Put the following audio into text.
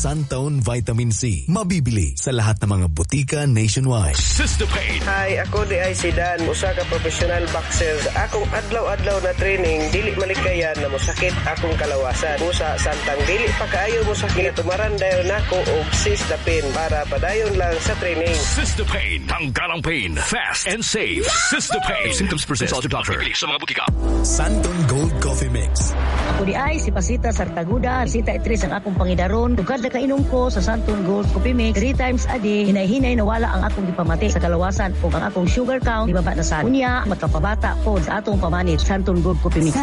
Suntown Vitamin C. Mabibili sa lahat ng mga butika nationwide. Sister Pain. Hi, ako di ay si Dan, usa ka professional boxer. Sa akong adlaw-adlaw na training, dili malikayan na mosakit akong kalawasan. Usa samtang dili pa kaayo mosakit, tumaran dayon nako og Sister Pain para padayon lang sa training. Sister Pain. Tanggalang pain. Fast and safe. Sister Pain. Symptoms present. Consult your doctor. Bibili sa mga butika. Suntown Gold Coffee Mix. Ako di ay si Pasita Sartaguda, Pasita Itris ang akong pangidaron. Tugad na kainom ko sa Suntown Gold Coffee Mix 3 times a day. Hinay-hinay nawala ang akong gipamati sa kalawasan ug ang akong sugar count ibaba na sa unya, magkapabata po sa atong pamanit. Suntown Gold Coffee Mix.